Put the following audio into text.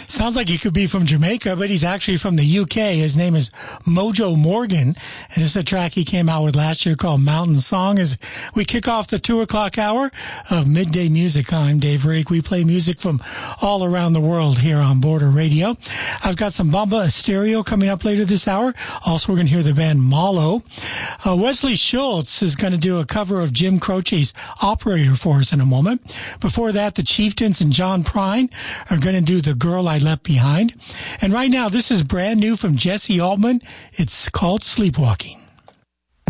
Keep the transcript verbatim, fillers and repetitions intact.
Sounds like he could be from Jamaica, but he's actually from the U K. His name is Mojo Morgan, and it's a track he came out with last year called Mountain Song. As we kick off the two o'clock hour of Midday Music, I'm Dave Rake. We play music from all around the world here on Border Radio. I've got some Bomba Estéreo coming up later this hour. Also, we're going to hear the band Malo. Uh, Wesley Schultz is going to do a cover of Jim Croce's Operator for us in a moment. Before that, the Chieftains and John Prine are going to do The Girl I Left Behind. And right now, this is brand new from Jesse Altman. It's called Sleepwalking.